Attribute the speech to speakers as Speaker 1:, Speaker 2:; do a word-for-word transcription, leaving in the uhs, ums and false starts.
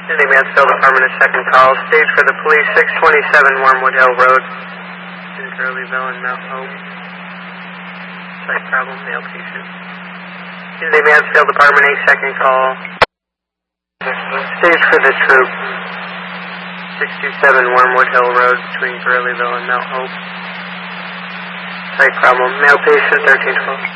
Speaker 1: Kennedy Mansfield Department of Second Call. Stage for the police, six twenty-seven Wormwood Hill Road in Gurleyville and Mount Hope. Site problem, male patient. Kennedy Mansfield Department A, second call. Stage for the troop, six two seven Wormwood Hill Road between Gurleyville and Mount Hope. Site problem, male patient, thirteen twelve.